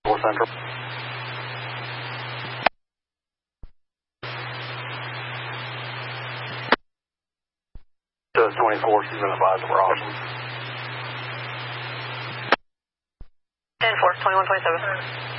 Central. 24, she's been advised of Roswell. 10-4, 2127.